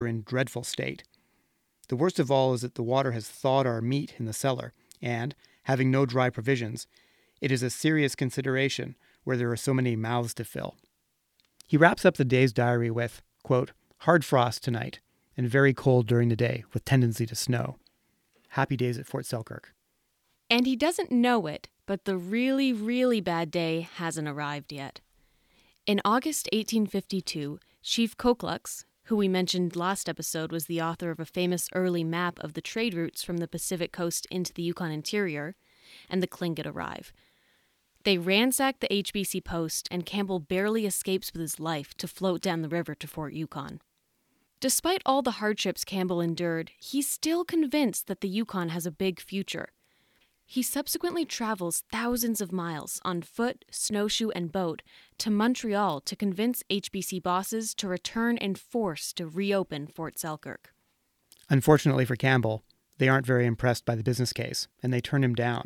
in dreadful state. The worst of all is that the water has thawed our meat in the cellar, and, having no dry provisions, it is a serious consideration where there are so many mouths to fill. He wraps up the day's diary with, quote, hard frost tonight, and very cold during the day with tendency to snow. Happy days at Fort Selkirk. And he doesn't know it, but the really, really bad day hasn't arrived yet. In August 1852, Chief Koklux, who we mentioned last episode was the author of a famous early map of the trade routes from the Pacific coast into the Yukon interior, and the Tlingit arrive. They ransack the HBC post, and Campbell barely escapes with his life to float down the river to Fort Yukon. Despite all the hardships Campbell endured, he's still convinced that the Yukon has a big future. He subsequently travels thousands of miles on foot, snowshoe, and boat to Montreal to convince HBC bosses to return in force to reopen Fort Selkirk. Unfortunately for Campbell, they aren't very impressed by the business case, and they turn him down.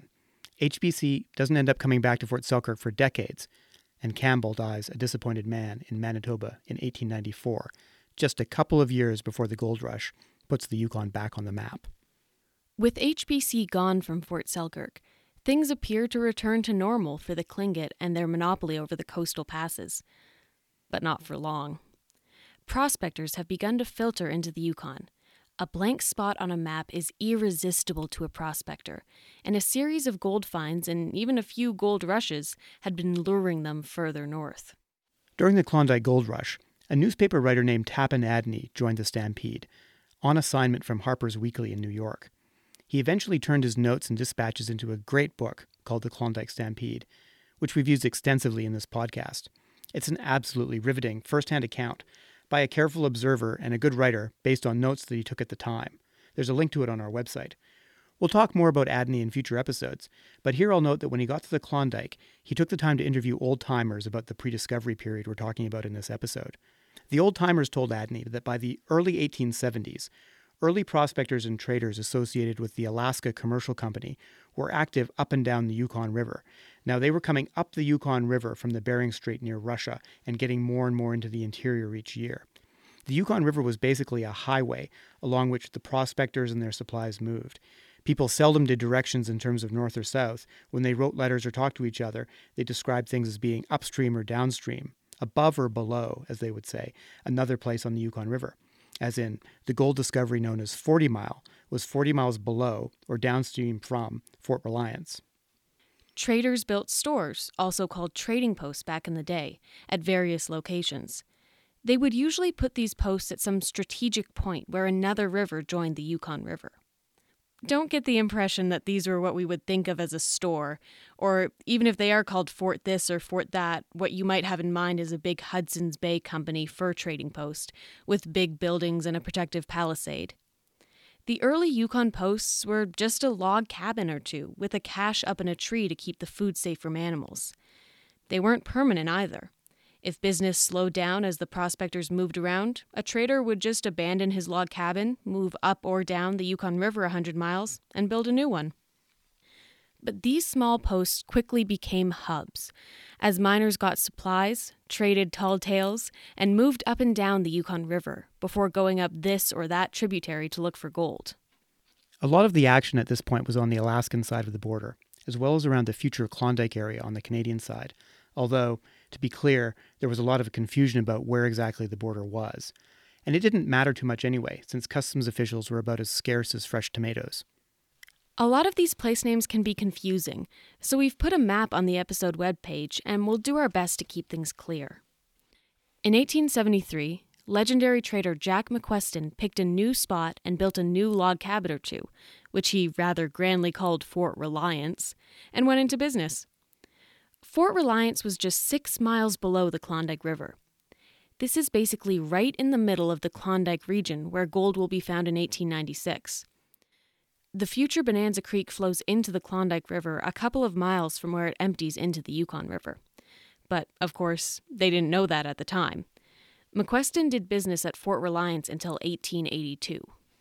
HBC doesn't end up coming back to Fort Selkirk for decades, and Campbell dies a disappointed man in Manitoba in 1894, just a couple of years before the gold rush puts the Yukon back on the map. With HBC gone from Fort Selkirk, things appear to return to normal for the Tlingit and their monopoly over the coastal passes. But not for long. Prospectors have begun to filter into the Yukon. A blank spot on a map is irresistible to a prospector, and a series of gold finds and even a few gold rushes had been luring them further north. During the Klondike Gold Rush, a newspaper writer named Tappan Adney joined the stampede, on assignment from Harper's Weekly in New York. He eventually turned his notes and dispatches into a great book called The Klondike Stampede, which we've used extensively in this podcast. It's an absolutely riveting first-hand account by a careful observer and a good writer based on notes that he took at the time. There's a link to it on our website. We'll talk more about Adney in future episodes, but here I'll note that when he got to the Klondike, he took the time to interview old-timers about the pre-discovery period we're talking about in this episode. The old-timers told Adney that by the early 1870s, early prospectors and traders associated with the Alaska Commercial Company were active up and down the Yukon River. Now, they were coming up the Yukon River from the Bering Strait near Russia and getting more and more into the interior each year. The Yukon River was basically a highway along which the prospectors and their supplies moved. People seldom did directions in terms of north or south. When they wrote letters or talked to each other, they described things as being upstream or downstream, above or below, as they would say, another place on the Yukon River. As in, the gold discovery known as 40 Mile was 40 miles below or downstream from Fort Reliance. Traders built stores, also called trading posts back in the day, at various locations. They would usually put these posts at some strategic point where another river joined the Yukon River. Don't get the impression that these were what we would think of as a store, or even if they are called Fort this or Fort that, what you might have in mind is a big Hudson's Bay Company fur trading post with big buildings and a protective palisade. The early Yukon posts were just a log cabin or two with a cache up in a tree to keep the food safe from animals. They weren't permanent either. If business slowed down as the prospectors moved around, a trader would just abandon his log cabin, move up or down the Yukon River 100 miles, and build a new one. But these small posts quickly became hubs, as miners got supplies, traded tall tales, and moved up and down the Yukon River before going up this or that tributary to look for gold. A lot of the action at this point was on the Alaskan side of the border, as well as around the future Klondike area on the Canadian side, although, to be clear, there was a lot of confusion about where exactly the border was. And it didn't matter too much anyway, since customs officials were about as scarce as fresh tomatoes. A lot of these place names can be confusing, so we've put a map on the episode webpage, and we'll do our best to keep things clear. In 1873, legendary trader Jack McQuestion picked a new spot and built a new log cabin or two, which he rather grandly called Fort Reliance, and went into business. Fort Reliance was just 6 miles below the Klondike River. This is basically right in the middle of the Klondike region where gold will be found in 1896. The future Bonanza Creek flows into the Klondike River a couple of miles from where it empties into the Yukon River. But, of course, they didn't know that at the time. McQuestion did business at Fort Reliance until 1882.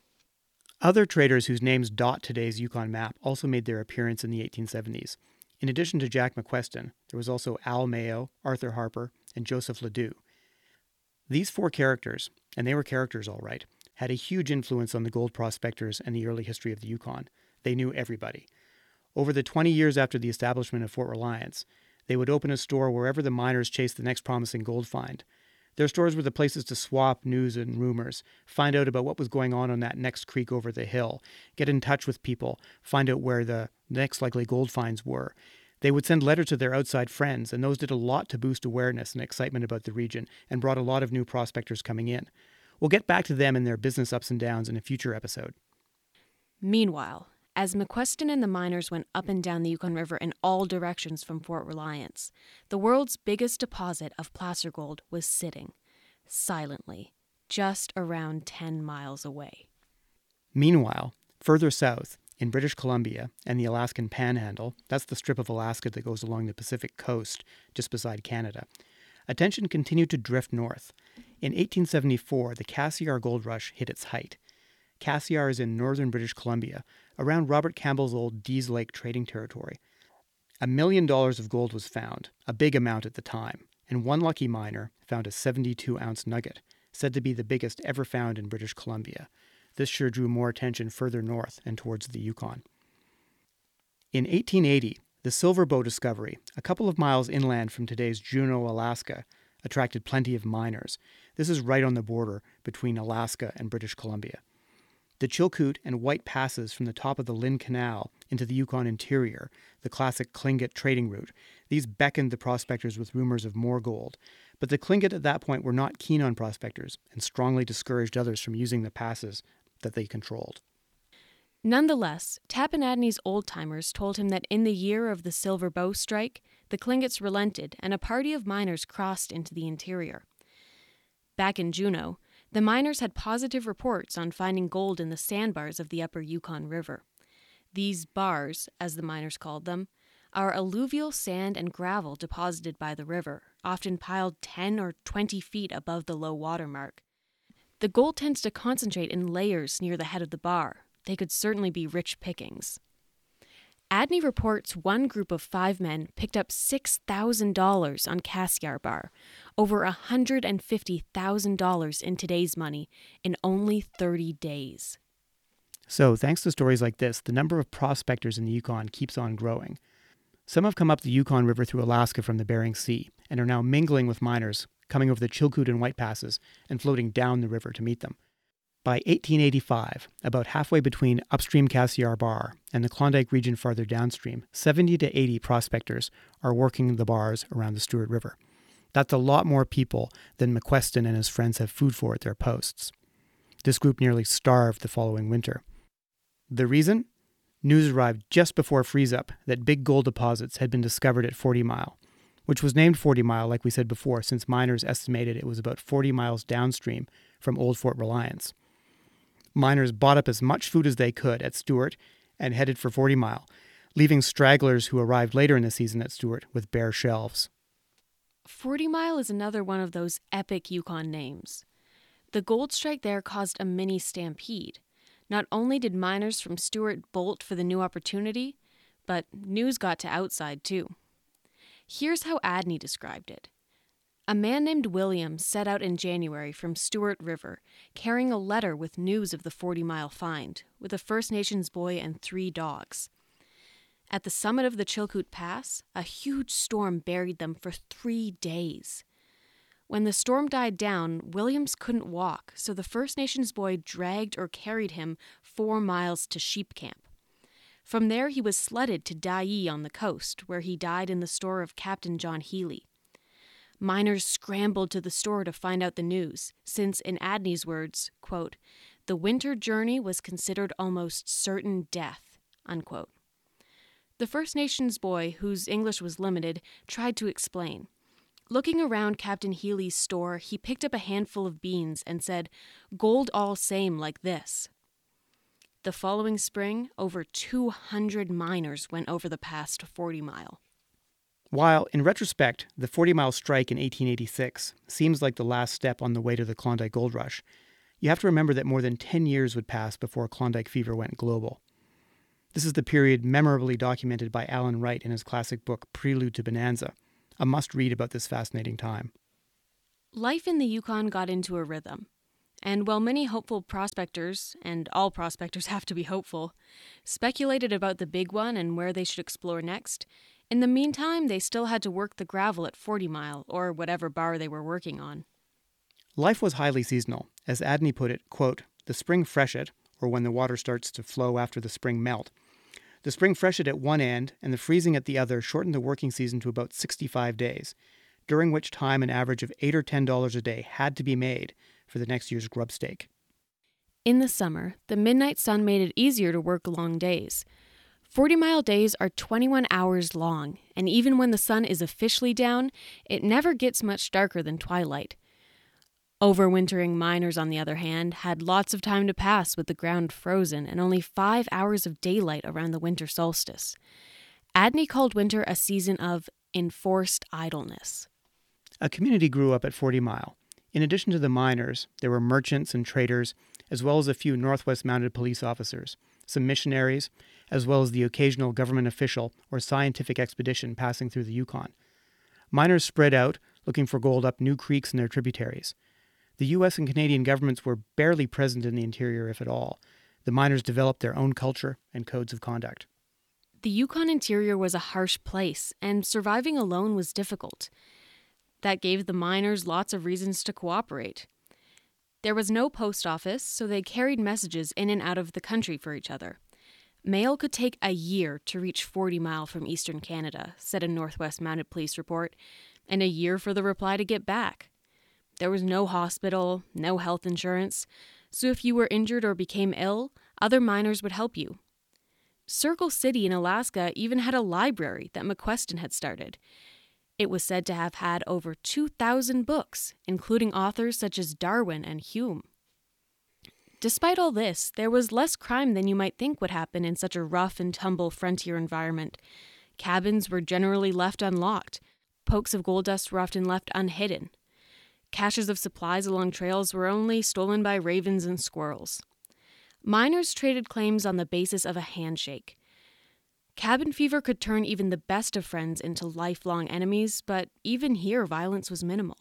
Other traders whose names dot today's Yukon map also made their appearance in the 1870s. In addition to Jack McQuestion, there was also Al Mayo, Arthur Harper, and Joseph Ledoux. These 4 characters, and they were characters all right, had a huge influence on the gold prospectors and the early history of the Yukon. They knew everybody. Over the 20 years after the establishment of Fort Reliance, they would open a store wherever the miners chased the next promising gold find. Their stores were the places to swap news and rumors, find out about what was going on that next creek over the hill, get in touch with people, find out where the next likely gold finds were. They would send letters to their outside friends, and those did a lot to boost awareness and excitement about the region and brought a lot of new prospectors coming in. We'll get back to them and their business ups and downs in a future episode. Meanwhile, as McQuestion and the miners went up and down the Yukon River in all directions from Fort Reliance, the world's biggest deposit of placer gold was sitting, silently, just around 10 miles away. Meanwhile, further south, in British Columbia and the Alaskan Panhandle, that's the strip of Alaska that goes along the Pacific coast just beside Canada, attention continued to drift north. In 1874, the Cassiar Gold Rush hit its height. Cassiar is in northern British Columbia, around Robert Campbell's old Dease Lake trading territory. $1 million of gold was found, a big amount at the time, and one lucky miner found a 72-ounce nugget, said to be the biggest ever found in British Columbia. This sure drew more attention further north and towards the Yukon. In 1880, the Silver Bow discovery, a couple of miles inland from today's Juneau, Alaska, attracted plenty of miners. This is right on the border between Alaska and British Columbia. The Chilkoot and White passes from the top of the Lynn Canal into the Yukon interior, the classic Tlingit trading route. These beckoned the prospectors with rumors of more gold. But the Tlingit at that point were not keen on prospectors and strongly discouraged others from using the passes that they controlled. Nonetheless, Tapenadny's old-timers told him that in the year of the Silver Bow strike, the Tlingits relented and a party of miners crossed into the interior. Back in Juneau, the miners had positive reports on finding gold in the sandbars of the upper Yukon River. These bars, as the miners called them, are alluvial sand and gravel deposited by the river, often piled 10 or 20 feet above the low water mark. The gold tends to concentrate in layers near the head of the bar. They could certainly be rich pickings. Adney reports one group of 5 men picked up $6,000 on Cassiar Bar, over $150,000 in today's money, in only 30 days. So, thanks to stories like this, the number of prospectors in the Yukon keeps on growing. Some have come up the Yukon River through Alaska from the Bering Sea and are now mingling with miners, coming over the Chilkoot and White passes and floating down the river to meet them. By 1885, about halfway between upstream Cassiar Bar and the Klondike region farther downstream, 70 to 80 prospectors are working the bars around the Stewart River. That's a lot more people than McQuestion and his friends have food for at their posts. This group nearly starved the following winter. The reason? News arrived just before freeze-up that big gold deposits had been discovered at 40 Mile, which was named 40 Mile, like we said before, since miners estimated it was about 40 miles downstream from Old Fort Reliance. Miners bought up as much food as they could at Stewart and headed for 40 Mile, leaving stragglers who arrived later in the season at Stewart with bare shelves. 40 Mile is another one of those epic Yukon names. The gold strike there caused a mini stampede. Not only did miners from Stewart bolt for the new opportunity, but news got to outside too. Here's how Adney described it. A man named William set out in January from Stewart River, carrying a letter with news of the 40 Mile find, with a First Nations boy and 3 dogs. At the summit of the Chilkoot Pass, a huge storm buried them for 3 days. When the storm died down, Williams couldn't walk, so the First Nations boy dragged or carried him 4 miles to Sheep Camp. From there he was sledded to Dyea on the coast, where he died in the store of Captain John Healy. Miners scrambled to the store to find out the news, since, in Adney's words, quote, the winter journey was considered almost certain death, unquote. The First Nations boy, whose English was limited, tried to explain. Looking around Captain Healy's store, he picked up a handful of beans and said, gold all same like this. The following spring, over 200 miners went over the pass to 40 Mile. While, in retrospect, the 40 Mile strike in 1886 seems like the last step on the way to the Klondike Gold Rush, you have to remember that more than 10 years would pass before Klondike fever went global. This is the period memorably documented by Alan Wright in his classic book Prelude to Bonanza, a must-read about this fascinating time. Life in the Yukon got into a rhythm. and while many hopeful prospectors, and all prospectors have to be hopeful, speculated about the big one and where they should explore next, in the meantime they still had to work the gravel at 40 Mile, or whatever bar they were working on. Life was highly seasonal. As Adney put it, quote, "The spring freshet, or when the water starts to flow after the spring melt. The spring freshet at one end and the freezing at the other shortened the working season to about 65 days, during which time an average of $8 or $10 a day had to be made for the next year's grub stake." In the summer, the midnight sun made it easier to work long days. 40-mile days are 21 hours long, and even when the sun is officially down, it never gets much darker than twilight. Overwintering miners, on the other hand, had lots of time to pass with the ground frozen and only 5 hours of daylight around the winter solstice. Adney called winter a season of enforced idleness. A community grew up at 40 Mile. In addition to the miners, there were merchants and traders, as well as a few Northwest Mounted Police officers, some missionaries, as well as the occasional government official or scientific expedition passing through the Yukon. Miners spread out, looking for gold up new creeks and their tributaries. The U.S. and Canadian governments were barely present in the interior, if at all. The miners developed their own culture and codes of conduct. The Yukon interior was a harsh place, and surviving alone was difficult. That gave the miners lots of reasons to cooperate. There was no post office, so they carried messages in and out of the country for each other. Mail could take a year to reach 40 Mile from eastern Canada, said a Northwest Mounted Police report, and a year for the reply to get back. There was no hospital, no health insurance, so if you were injured or became ill, other miners would help you. Circle City in Alaska even had a library that McQuestion had started. It was said to have had over 2,000 books, including authors such as Darwin and Hume. Despite all this, there was less crime than you might think would happen in such a rough and tumble frontier environment. Cabins were generally left unlocked. Pokes of gold dust were often left unhidden. Caches of supplies along trails were only stolen by ravens and squirrels. Miners traded claims on the basis of a handshake. Cabin fever could turn even the best of friends into lifelong enemies, but even here violence was minimal.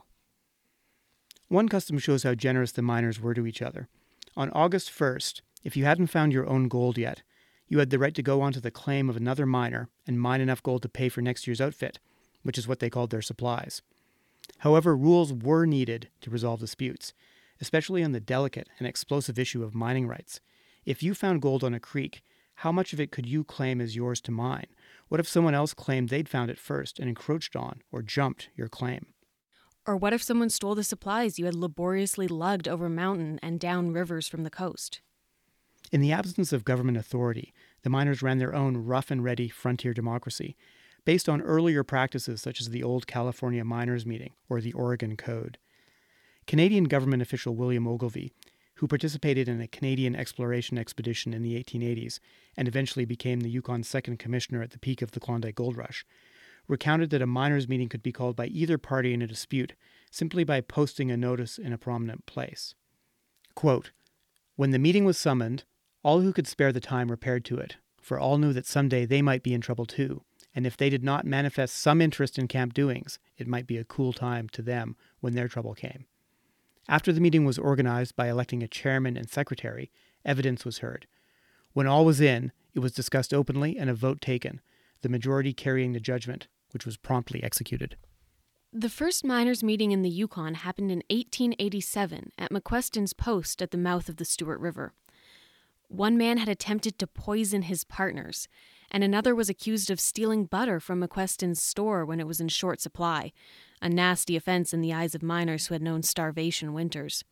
One custom shows how generous the miners were to each other. On August 1st, if you hadn't found your own gold yet, you had the right to go onto the claim of another miner and mine enough gold to pay for next year's outfit, which is what they called their supplies. However, rules were needed to resolve disputes, especially on the delicate and explosive issue of mining rights. If you found gold on a creek, how much of it could you claim as yours to mine? What if someone else claimed they'd found it first and encroached on or jumped your claim? Or what if someone stole the supplies you had laboriously lugged over mountain and down rivers from the coast? In the absence of government authority, the miners ran their own rough-and-ready frontier democracy, based on earlier practices such as the Old California Miners' Meeting or the Oregon Code. Canadian government official William Ogilvie, who participated in a Canadian exploration expedition in the 1880s and eventually became the Yukon's second commissioner at the peak of the Klondike Gold Rush, recounted that a miners' meeting could be called by either party in a dispute simply by posting a notice in a prominent place. Quote, "When the meeting was summoned, all who could spare the time repaired to it, for all knew that someday they might be in trouble too, and if they did not manifest some interest in camp doings, it might be a cool time to them when their trouble came." After the meeting was organized by electing a chairman and secretary, evidence was heard. When all was in, it was discussed openly and a vote taken, the majority carrying the judgment, which was promptly executed. The first miners' meeting in the Yukon happened in 1887 at McQuestion's post at the mouth of the Stewart River. One man had attempted to poison his partners, and another was accused of stealing butter from McQuestion's store when it was in short supply, a nasty offense in the eyes of miners who had known starvation winters.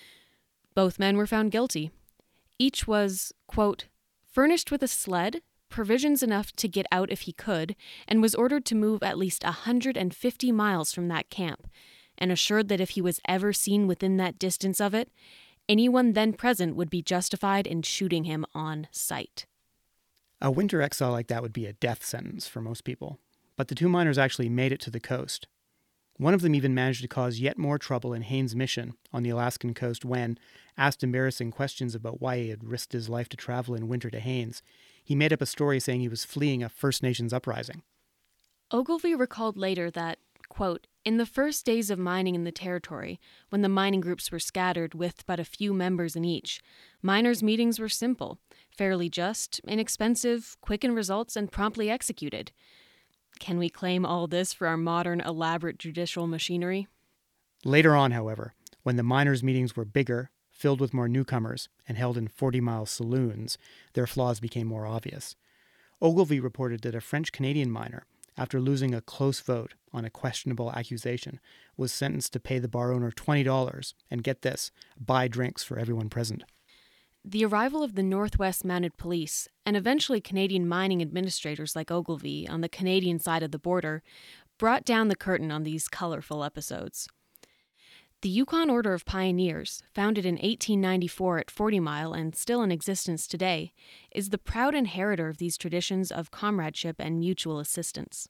Both men were found guilty. Each was, quote, "furnished with a sled, provisions enough to get out if he could, and was ordered to move at least 150 miles from that camp, and assured that if he was ever seen within that distance of it, anyone then present would be justified in shooting him on sight." A winter exile like that would be a death sentence for most people, but the two miners actually made it to the coast. One of them even managed to cause yet more trouble in Haines Mission on the Alaskan coast when, asked embarrassing questions about why he had risked his life to travel in winter to Haines, he made up a story saying he was fleeing a First Nations uprising. Ogilvie recalled later that, quote, In the first days of mining in the territory, when the mining groups were scattered with but a few members in each, miners' meetings were simple, fairly just, inexpensive, quick in results, and promptly executed. Can we claim all this for our modern, elaborate judicial machinery? Later on, however, when the miners' meetings were bigger, filled with more newcomers, and held in 40-mile saloons, their flaws became more obvious. Ogilvy reported that a French-Canadian miner, after losing a close vote on a questionable accusation, was sentenced to pay the bar owner $20 and, get this, buy drinks for everyone present. The arrival of the Northwest Mounted Police, and eventually Canadian mining administrators like Ogilvy on the Canadian side of the border, brought down the curtain on these colorful episodes. The Yukon Order of Pioneers, founded in 1894 at 40 Mile and still in existence today, is the proud inheritor of these traditions of comradeship and mutual assistance.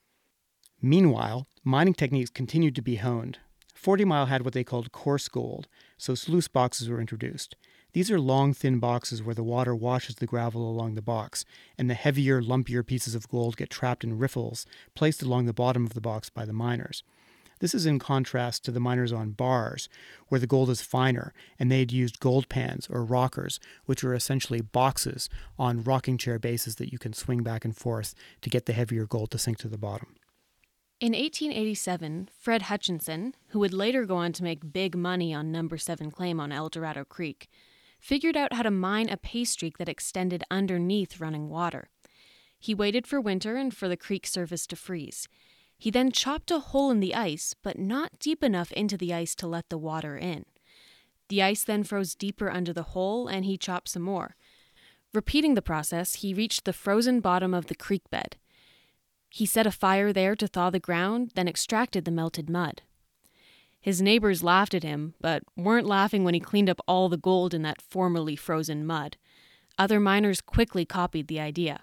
Meanwhile, mining techniques continued to be honed. 40 Mile had what they called coarse gold, so sluice boxes were introduced. These are long, thin boxes where the water washes the gravel along the box, and the heavier, lumpier pieces of gold get trapped in riffles placed along the bottom of the box by the miners. This is in contrast to the miners on bars, where the gold is finer, and they had used gold pans or rockers, which are essentially boxes on rocking chair bases that you can swing back and forth to get the heavier gold to sink to the bottom. In 1887, Fred Hutchinson, who would later go on to make big money on No. 7 claim on El Dorado Creek, figured out how to mine a pay streak that extended underneath running water. He waited for winter and for the creek surface to freeze. He then chopped a hole in the ice, but not deep enough into the ice to let the water in. The ice then froze deeper under the hole, and he chopped some more. Repeating the process, he reached the frozen bottom of the creek bed. He set a fire there to thaw the ground, then extracted the melted mud. His neighbors laughed at him, but weren't laughing when he cleaned up all the gold in that formerly frozen mud. Other miners quickly copied the idea.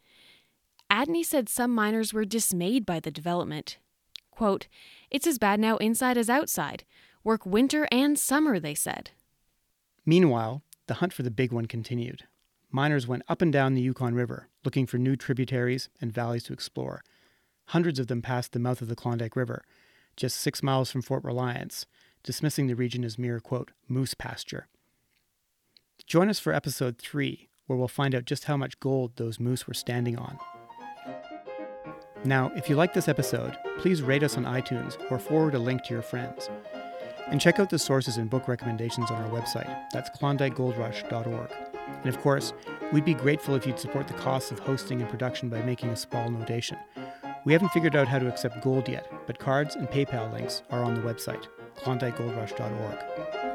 Adney said some miners were dismayed by the development. Quote, "It's as bad now inside as outside. Work winter and summer," they said. Meanwhile, the hunt for the big one continued. Miners went up and down the Yukon River, looking for new tributaries and valleys to explore. Hundreds of them passed the mouth of the Klondike River, just 6 miles from Fort Reliance, dismissing the region as mere, quote, moose pasture. Join us for episode 3, where we'll find out just how much gold those moose were standing on. Now, if you like this episode, please rate us on iTunes or forward a link to your friends. And check out the sources and book recommendations on our website. That's klondikegoldrush.org. And of course, we'd be grateful if you'd support the costs of hosting and production by making a small donation. We haven't figured out how to accept gold yet, but cards and PayPal links are on the website, klondikegoldrush.org.